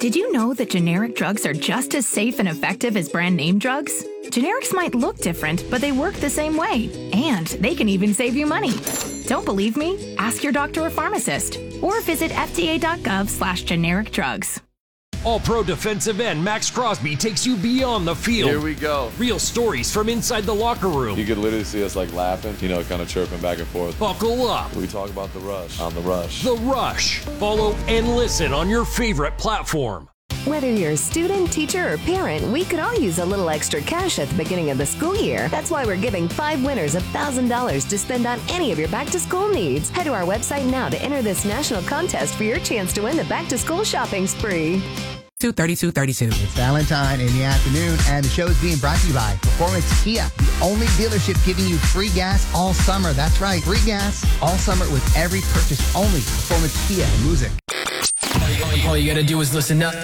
Did you know that generic drugs are just as safe and effective as brand name drugs? Generics might look different, but they work the same way. And they can even save you money. Don't believe me? Ask your doctor or pharmacist. Or visit fda.gov/generic drugs. All-Pro defensive end Max Crosby takes you beyond the field. Here we go. Real stories from inside the locker room. You could literally see us like laughing, kind of chirping back and forth. Buckle up. We talk about The Rush on The Rush. The Rush. Follow and listen on your favorite platform. Whether you're a student, teacher, or parent, we could all use a little extra cash at the beginning of the school year. That's why we're giving 5 winners $1,000 to spend on any of your back-to-school needs. Head to our website now to enter this national contest for your chance to win the back-to-school shopping spree. 23232. It's Valentine in the afternoon, and the show is being brought to you by Performance Kia, the only dealership giving you free gas all summer. That's right, free gas all summer with every purchase only. Performance Kia, music. All you gotta do is listen up.